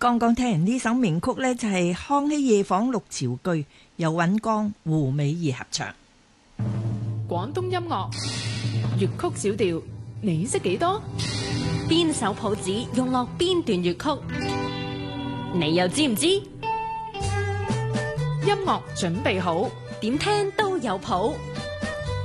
剛剛聽完呢首名曲呢，就係康熙夜訪六朝句，由尹光、胡美儀合唱。 廣東音樂粵曲小調，你識幾多？ 邊首譜子用落邊段粵曲？你又知唔知？ 音樂準備好， 點聽都有譜。